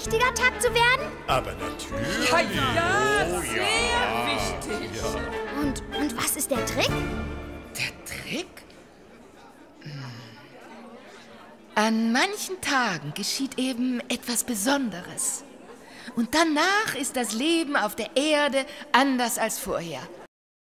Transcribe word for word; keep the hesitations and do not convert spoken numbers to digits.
wichtiger Tag zu werden? Aber natürlich. Ja, ja, Oh, sehr ja. wichtig. Ja. Und, und was ist der Trick? Der Trick? Hm. An manchen Tagen geschieht eben etwas Besonderes. Und danach ist das Leben auf der Erde anders als vorher.